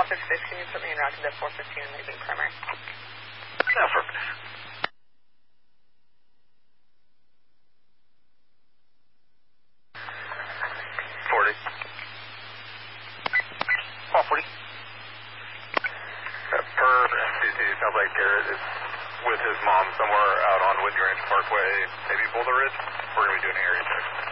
456, can you put me en route to the 415 and leaving primary? Affirmative. 40. 40. Per MCT, sounds like Garrett is with his mom somewhere out on Whitney Ranch Parkway, maybe Boulder Ridge. We're going to be doing an area check.